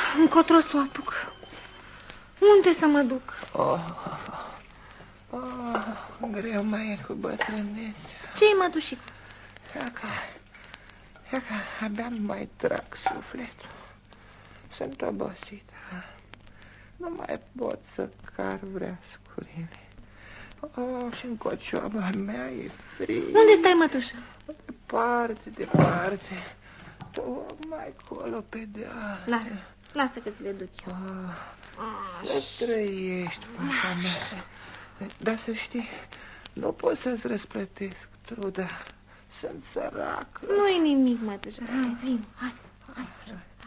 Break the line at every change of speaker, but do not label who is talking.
Încotro să o apuc. Unde să mă duc?
Greu mai e cu bătrânețea.
Ce-i, mătușică?
Ia că abia mai trag sufletul. Sunt obosit. Nu mai pot să car vreascurile. Și în cocioaba mea e frig.
Unde stai, mătușă?
Departe. Tocmai acolo pe deal.
Lasă că ți le duc eu.
Să trăiești, fata mea. Dar să știi, nu pot să-ți răsplătesc truda. Sunt sărac.
Nu-i nimic, mătușă. Hai, vin, hai.